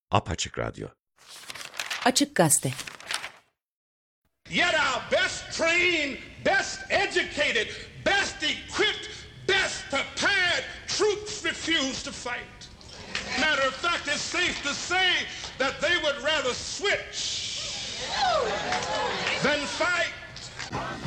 Apaçık Radyo. Açık Gazete. Yet our best trained, best educated, best equipped, best prepared troops refuse to fight. Matter of fact, it's safe to say that they would rather switch